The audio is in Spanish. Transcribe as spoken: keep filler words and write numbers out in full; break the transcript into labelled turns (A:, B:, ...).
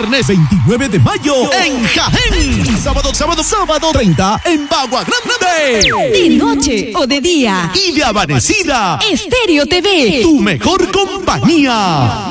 A: Viernes veintinueve de mayo en Jaén. Sábado, sábado, sábado treinta en Bagua Grande.
B: De noche o de día.
A: Y de amanecida.
B: Estéreo T V.
A: Tu mejor compañía.